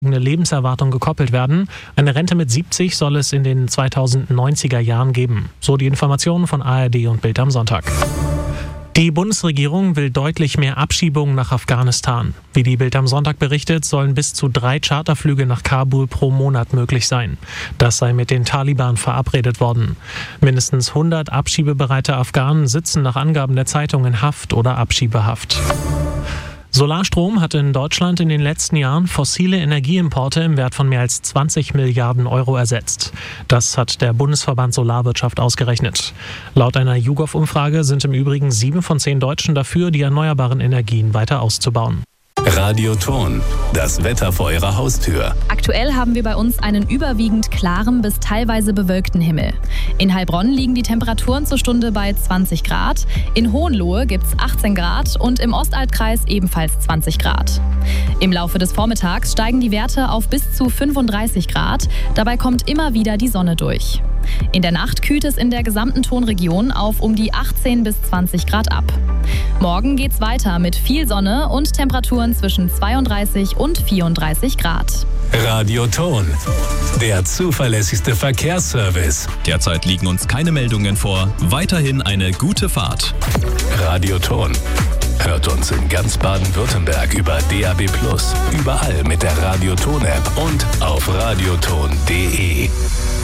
eine Lebenserwartung gekoppelt werden. Eine Rente mit 70 soll es in den 2090er Jahren geben. So die Informationen von ARD und Bild am Sonntag. Die Bundesregierung will deutlich mehr Abschiebungen nach Afghanistan. Wie die Bild am Sonntag berichtet, sollen bis zu 3 Charterflüge nach Kabul pro Monat möglich sein. Das sei mit den Taliban verabredet worden. Mindestens 100 abschiebebereite Afghanen sitzen nach Angaben der Zeitung in Haft oder Abschiebehaft. Solarstrom hat in Deutschland in den letzten Jahren fossile Energieimporte im Wert von mehr als 20 Milliarden Euro ersetzt. Das hat der Bundesverband Solarwirtschaft ausgerechnet. Laut einer YouGov-Umfrage sind im Übrigen 7 von 10 Deutschen dafür, die erneuerbaren Energien weiter auszubauen. Radioton, das Wetter vor Ihrer Haustür. Aktuell haben wir bei uns einen überwiegend klaren bis teilweise bewölkten Himmel. In Heilbronn liegen die Temperaturen zur Stunde bei 20 Grad, in Hohenlohe gibt es 18 Grad und im Ostaltkreis ebenfalls 20 Grad. Im Laufe des Vormittags steigen die Werte auf bis zu 35 Grad, dabei kommt immer wieder die Sonne durch. In der Nacht kühlt es in der gesamten Tonregion auf um die 18 bis 20 Grad ab. Morgen geht's weiter mit viel Sonne und Temperaturen zwischen 32 und 34 Grad. Radioton, der zuverlässigste Verkehrsservice. Derzeit liegen uns keine Meldungen vor. Weiterhin eine gute Fahrt. Radioton. Hört uns in ganz Baden-Württemberg über DAB+, überall mit der Radioton-App und auf radioton.de.